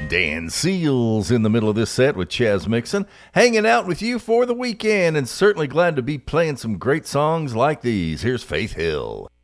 Dan Seals in the middle of this set with Chaz Mixon, hanging out with you for the weekend, and certainly glad to be playing some great songs like these. Here's Faith Hill.